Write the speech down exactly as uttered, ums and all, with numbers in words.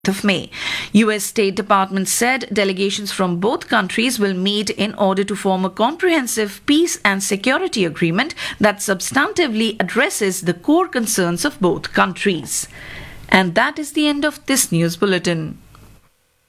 of May. U S State Department said delegations from both countries will meet in order to form a comprehensive peace and security agreement that substantively addresses the core concerns of both countries. And that is the end of this news bulletin.